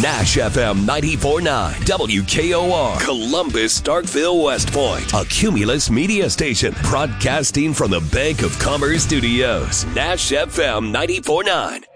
Nash FM 94.9, WKOR, Columbus, Starkville, West Point. A Cumulus media station broadcasting from the Bank of Commerce Studios. Nash FM 94.9.